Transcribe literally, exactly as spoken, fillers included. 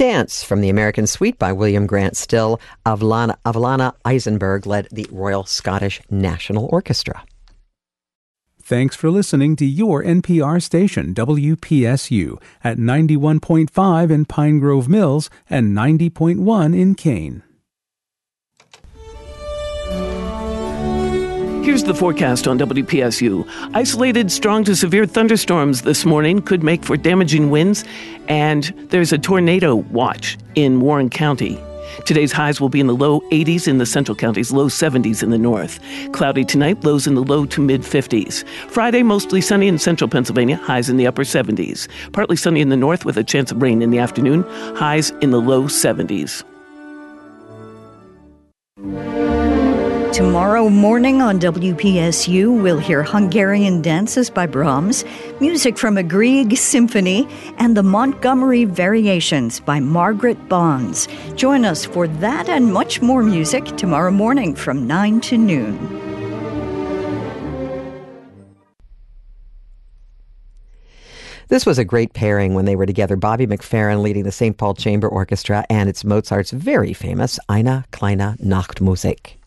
Dance from the American Suite by William Grant Still. Avalana, Avalana Eisenberg led the Royal Scottish National Orchestra. Thanks for listening to your N P R station, W P S U, at ninety-one point five in Pine Grove Mills and ninety point one in Kane. Here's the forecast on W P S U. Isolated strong to severe thunderstorms this morning could make for damaging winds, and there's a tornado watch in Warren County. Today's highs will be in the low eighties in the central counties, low seventies in the north. Cloudy tonight, lows in the low to mid fifties. Friday, mostly sunny in central Pennsylvania, highs in the upper seventies. Partly sunny in the north with a chance of rain in the afternoon, highs in the low seventies. Tomorrow morning on W P S U, we'll hear Hungarian dances by Brahms, music from a Grieg symphony, and the Montgomery Variations by Margaret Bonds. Join us for that and much more music tomorrow morning from nine to noon. This was a great pairing when they were together. Bobby McFerrin leading the Saint Paul Chamber Orchestra and it's Mozart's very famous Eine kleine Nachtmusik.